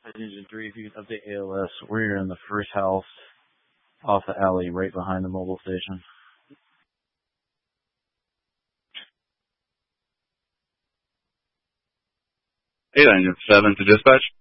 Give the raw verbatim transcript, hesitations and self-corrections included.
Engine three, if you can update A L S, we're in the first house off the alley right behind the mobile station. eight nine seven to dispatch.